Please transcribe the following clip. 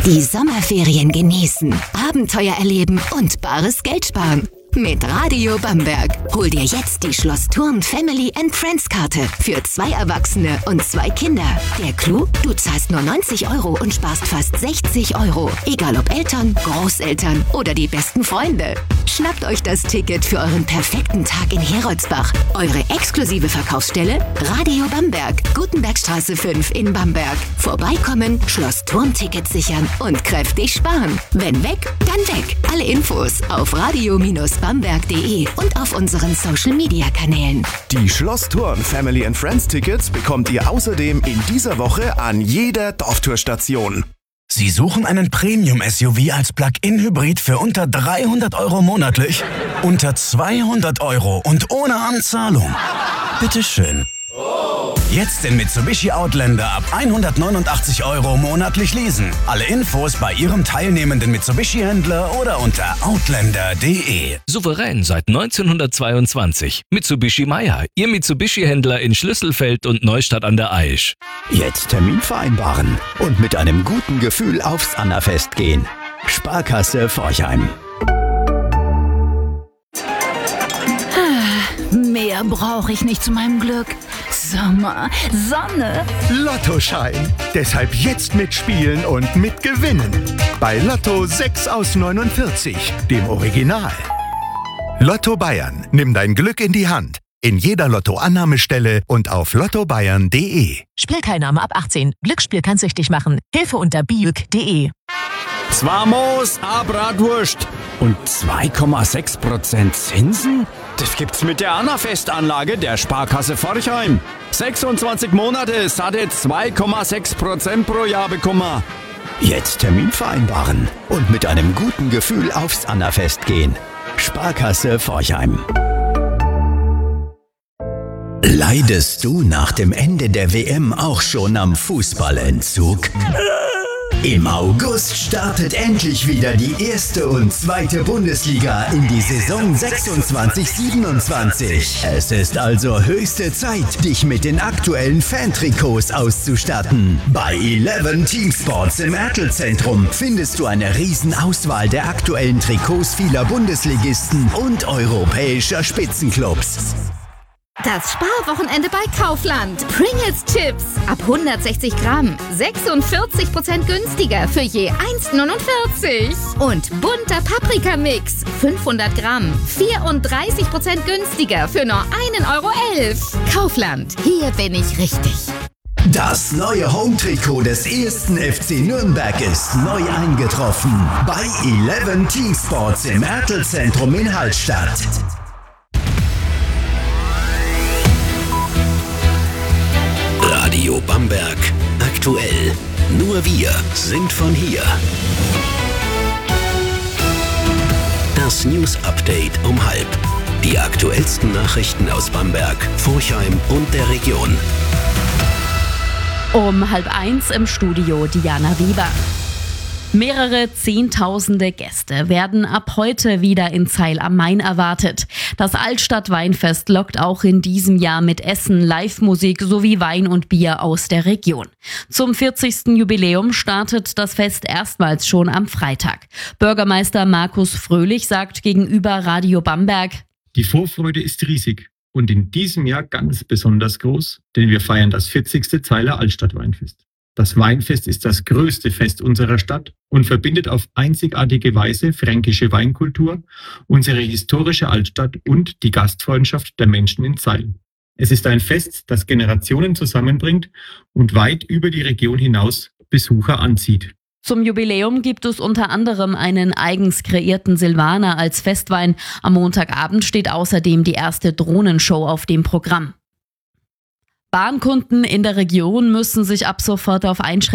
Die Sommerferien genießen, Abenteuer erleben und bares Geld sparen. Mit Radio Bamberg. Hol dir jetzt die Schloss Thurn Family and Friends Karte für 2 Erwachsene und 2 Kinder. Der Clou? Du zahlst nur 90 € und sparst fast 60 €. Egal ob Eltern, Großeltern oder die besten Freunde. Schnappt euch das Ticket für euren perfekten Tag in Heroldsbach. Eure exklusive Verkaufsstelle? Radio Bamberg, Gutenbergstraße 5 in Bamberg. Vorbeikommen, Schloss Thurn Tickets sichern und kräftig sparen. Wenn weg, dann weg. Alle Infos auf radio-bamberg.de und auf unseren Social-Media-Kanälen. Die Schloss Thurn Family and Friends Tickets bekommt ihr außerdem in dieser Woche an jeder Dorftourstation. Sie suchen einen Premium-SUV als Plug-in-Hybrid für unter 300 € monatlich? Unter 200 € und ohne Anzahlung? Bitteschön. Jetzt den Mitsubishi Outlander ab 189 € monatlich leasen. Alle Infos bei Ihrem teilnehmenden Mitsubishi-Händler oder unter outlander.de. Souverän seit 1922. Mitsubishi Meyer, Ihr Mitsubishi-Händler in Schlüsselfeld und Neustadt an der Aisch. Jetzt Termin vereinbaren und mit einem guten Gefühl aufs Annafest gehen. Sparkasse Forchheim. Mehr brauche ich nicht zu meinem Glück. Sommer, Sonne. Lottoschein. Deshalb jetzt mitspielen und mitgewinnen. Bei Lotto 6 aus 49, dem Original. Lotto Bayern. Nimm dein Glück in die Hand. In jeder Lotto-Annahmestelle und auf lottobayern.de. Spielteilnahme ab 18. Glücksspiel kann süchtig machen. Hilfe unter biuk.de. 2 Moos, a Bratwurst und 2,6% Zinsen? Das gibt's mit der Annafest-Anlage der Sparkasse Forchheim. 26 Monate, satte 2,6% pro Jahr bekommen. Jetzt Termin vereinbaren und mit einem guten Gefühl aufs Annafest gehen. Sparkasse Forchheim. Leidest du nach dem Ende der WM auch schon am Fußballentzug? Im August startet endlich wieder die 1. und 2. Bundesliga in die Saison 26/27. Es ist also höchste Zeit, dich mit den aktuellen Fantrikots auszustatten. Bei 11 Teamsports im Ertelzentrum findest du eine Riesenauswahl der aktuellen Trikots vieler Bundesligisten und europäischer Spitzenclubs. Das Sparwochenende bei Kaufland. Pringles Chips ab 160 Gramm. 46% günstiger für je 1,49. Und bunter Paprikamix. 500 Gramm. 34% günstiger für nur 1,11 €. Kaufland. Hier bin ich richtig. Das neue Home-Trikot des 1. FC Nürnberg ist neu eingetroffen. Bei 11 Teamsports im Ertelzentrum in Hallstatt. Radio Bamberg. Aktuell. Nur wir sind von hier. Das News Update um 12:30. Die aktuellsten Nachrichten aus Bamberg, Forchheim und der Region. Um 12:30 im Studio Diana Weber. Mehrere Zehntausende Gäste werden ab heute wieder in Zeil am Main erwartet. Das Altstadt-Weinfest lockt auch in diesem Jahr mit Essen, Live-Musik sowie Wein und Bier aus der Region. Zum 40. Jubiläum startet das Fest erstmals schon am Freitag. Bürgermeister Markus Fröhlich sagt gegenüber Radio Bamberg: Die Vorfreude ist riesig und in diesem Jahr ganz besonders groß, denn wir feiern das 40. Zeiler Altstadt-Weinfest. Das Weinfest ist das größte Fest unserer Stadt und verbindet auf einzigartige Weise fränkische Weinkultur, unsere historische Altstadt und die Gastfreundschaft der Menschen in Zeil. Es ist ein Fest, das Generationen zusammenbringt und weit über die Region hinaus Besucher anzieht. Zum Jubiläum gibt es unter anderem einen eigens kreierten Silvaner als Festwein. Am Montagabend steht außerdem die erste Drohnenshow auf dem Programm. Bahnkunden in der Region müssen sich ab sofort auf Einschränkungen